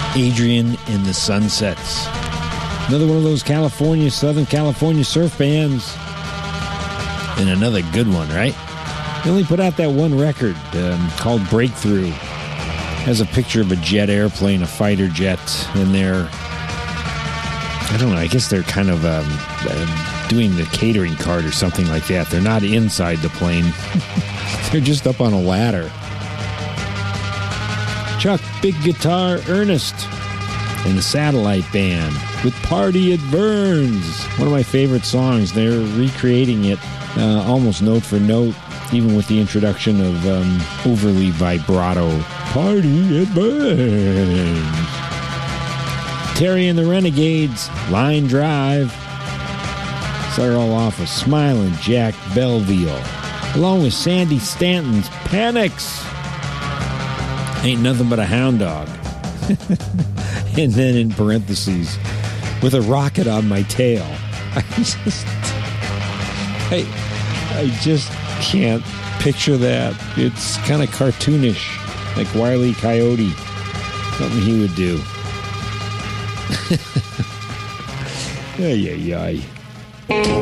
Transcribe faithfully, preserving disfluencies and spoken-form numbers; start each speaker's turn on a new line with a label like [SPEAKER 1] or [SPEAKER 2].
[SPEAKER 1] Adrian and the Sunsets. Another one of those California, Southern California surf bands. And another good one, right? They only put out that one record um, called Breakthrough. Has a picture of a jet airplane, a fighter jet, and they're, I don't know, I guess they're kind of um, uh, doing the catering cart or something like that. They're not inside the plane. They're just up on a ladder. Chuck Big Guitar Ernest and the Satellite Band with Party at Burns. One of my favorite songs. They're recreating it uh, almost note for note, even with the introduction of um, overly vibrato. Party at Burns. Terry and the Renegades, Line Drive. Start all off with Smiling Jack Belleville, along with Sandy Stanton's Panics. Ain't Nothing But a Hound Dog. And then in parentheses, with a rocket on my tail. I just, I, I just can't picture that. It's kind of cartoonish, like Wile E. Coyote. Something he would do. Ay, ay, ay.